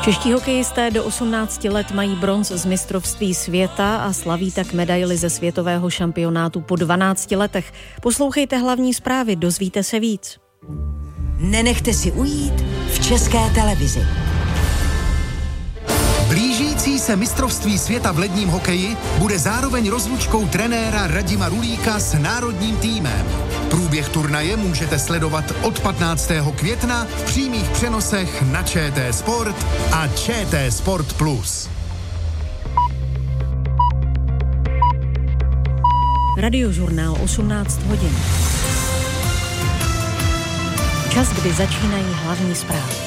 Čeští hokejisté do 18 let mají bronz z mistrovství světa a slaví tak medaili ze světového šampionátu po 12 letech. Poslouchejte hlavní zprávy, dozvíte se víc. Nenechte si ujít v České televizi. Blížící se mistrovství světa v ledním hokeji bude zároveň rozlučkou trenéra Radima Rulíka s národním týmem. Průběh turnaje můžete sledovat od 15. května v přímých přenosech na ČT Sport a ČT Sport Plus. Radiožurnál 18 hodin. Čas, kdy začínají hlavní zprávy.